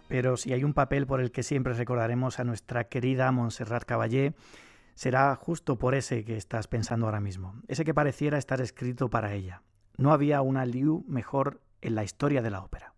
Pero si hay un papel por el que siempre recordaremos a nuestra querida Montserrat Caballé, será justo por ese que estás pensando ahora mismo, ese que pareciera estar escrito para ella. No había una Liu mejor en la historia de la ópera.